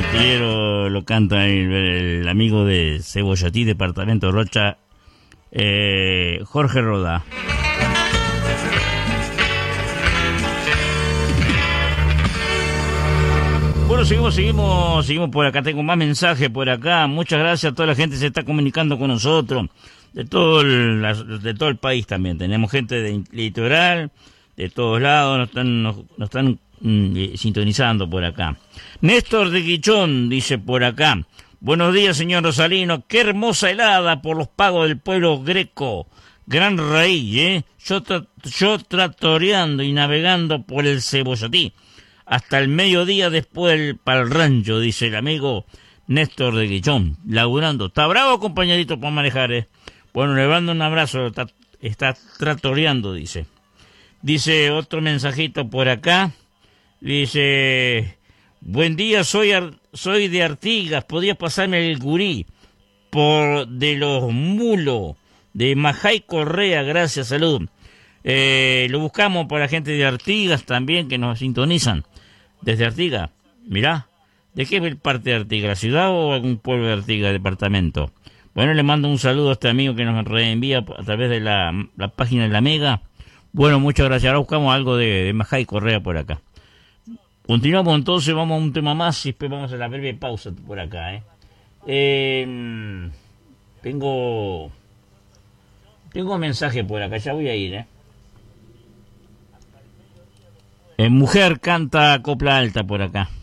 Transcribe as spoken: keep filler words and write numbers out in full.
Artillero lo canta el, el amigo de Cebollatí, departamento Rocha, eh, Jorge Roda. Bueno, seguimos, seguimos, seguimos por acá. Tengo más mensajes por acá. Muchas gracias a toda la gente que se está comunicando con nosotros. De todo el, de todo el país también. Tenemos gente de litoral, de todos lados. Nos están, nos, nos están mm, sintonizando por acá. Néstor de Guichón dice por acá: buenos días, señor Rosalino. Qué hermosa helada por los pagos del pueblo greco. Gran raíz, ¿eh? Yo, tra yo tratoreando y navegando por el Cebollatí. Hasta el mediodía después para el rancho, dice el amigo Néstor de Guichón, laburando. Está bravo, compañerito, para manejar, ¿eh? Bueno, le mando un abrazo, está, está tratoreando, dice. Dice otro mensajito por acá, dice: buen día, soy, soy de Artigas, podías pasarme el gurí por de los mulos, de Majay Correa, gracias, salud. Eh, lo buscamos para la gente de Artigas también, que nos sintonizan. Desde Artigas, mirá, ¿de qué parte de Artigas? ¿La ciudad o algún pueblo de Artigas, departamento? Bueno, le mando un saludo a este amigo que nos reenvía a través de la, la página de la Mega. Bueno, muchas gracias. Ahora buscamos algo de, de Majay Correa por acá. Continuamos entonces, vamos a un tema más y después vamos a la breve pausa por acá, ¿eh? eh tengo, tengo un mensaje por acá, ya voy a ir, ¿eh? En Mujer canta copla alta por acá.